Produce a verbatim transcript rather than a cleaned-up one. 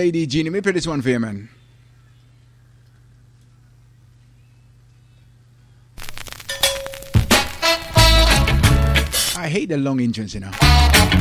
Lady Jeannie. Let me play this one for you, man. I hate the long entrance, you know.